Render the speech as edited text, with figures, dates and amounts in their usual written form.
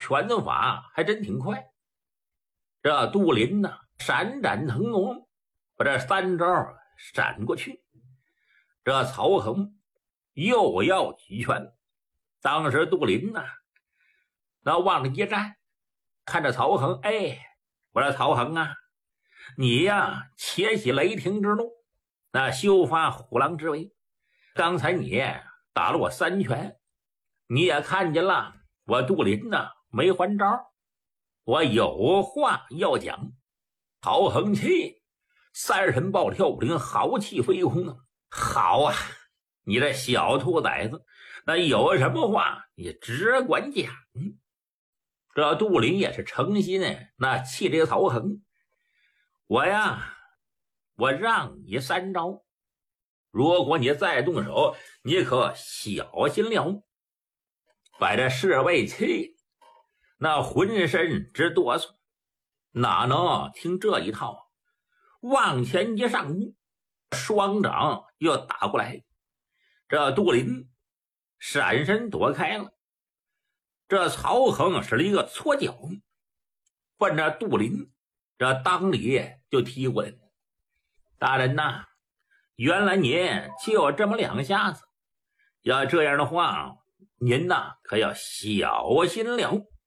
拳法还真挺快。这杜林呢，闪展腾挪，把这三招闪过去。这曹恒又要举拳，当时杜林呢，那往那一站，看着曹恒，我说曹恒啊，你呀，且喜雷霆之怒，那休发虎狼之威。刚才你打了我3拳，你也看见了，我杜林呢没还招，我有话要讲。曹恒气，三神暴跳五灵，豪气飞空啊！好啊，你这小兔崽子，那有什么话你只管讲。这杜林也是诚心那气这个曹恒，我让你3招，如果你再动手，你可小心了。把这侍卫气那浑身直哆嗦，哪能听这一套啊？往前一上攻，双掌又打过来。这杜林闪身躲开了，这曹恒是一个搓脚，奔着杜林这裆里就踢过来了。大人呐，原来您就这么2下子，要这样的话，您呐可要小心了。